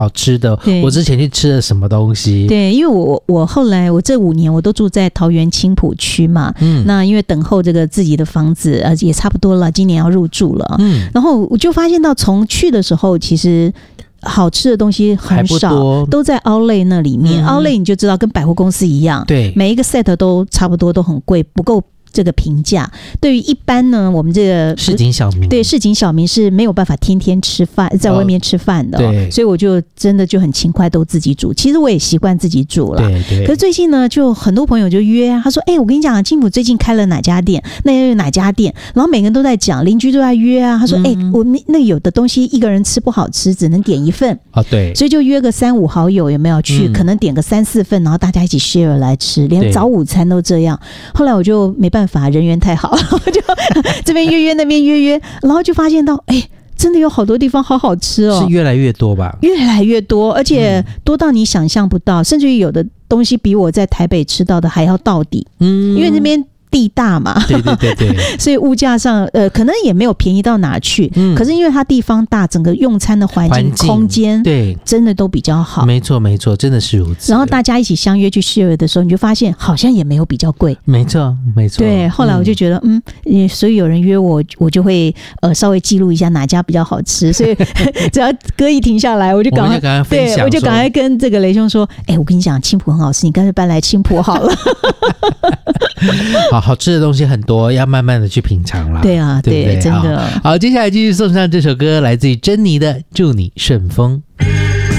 好吃的，我之前去吃了什么东西。 对，因为我后来我这5年我都住在桃园青埔区嘛，那因为等候这个自己的房子也差不多了，今年要入住了，然后我就发现到从去的时候其实好吃的东西很少，都在 Outlet 那里面。Outlet 你就知道跟百货公司一样，对，每一个 set 都差不多，都很贵，不够这个评价。对于一般呢，我们这个市井小民， 对，市井小民是没有办法天天吃饭，在外面吃饭的，对，所以我就真的就很勤快，都自己煮。其实我也习惯自己煮了，对。可是最近呢，就很多朋友就约啊，他说：“我跟你讲，青埔最近开了哪家店，那有哪家店。”然后每个人都在讲，邻居都在约啊。他说：“我们那有的东西一个人吃不好吃，只能点一份啊。”对，所以就约个3、5好友有没有去？可能点个3、4份，然后大家一起 share 来吃，连早午餐都这样。后来我就没办法，人缘太好，就这边约那边约，然后就发现到真的有好多地方好好吃哦， 是越来越多吧？越来越多，而且多到你想象不到，甚至于有的东西比我在台北吃到的还要到底。因为那边地大嘛，对，所以物价上可能也没有便宜到哪去，可是因为它地方大，整个用餐的环境空间对真的都比较好。没错，真的是如此。然后大家一起相约去 share 的时候，你就发现好像也没有比较贵。没错。对，后来我就觉得所以有人约我就会稍微记录一下哪家比较好吃，所以只要歌一停下来，我就赶快分享，对，我就赶快跟这个雷兄说，我跟你讲，青埔很好吃，你干脆搬来青埔好了。 好吃的东西很多，要慢慢的去品尝啦。对啊，对，真的。好，接下来继续送上这首歌，来自于珍妮的《祝你顺风》。